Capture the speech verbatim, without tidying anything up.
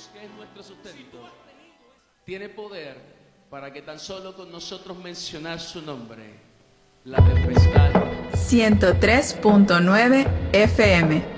Dios, que es nuestro sustento, tiene poder para que tan solo con nosotros mencionar su nombre, la tempestad. ciento tres punto nueve F M